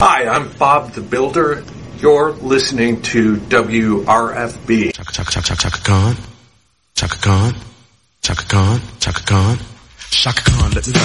Hi, I'm Bob the Builder. You're listening to WRFB. Chaka Khan. Chaka Khan. Chaka Khan. Chaka Khan. Chaka Khan.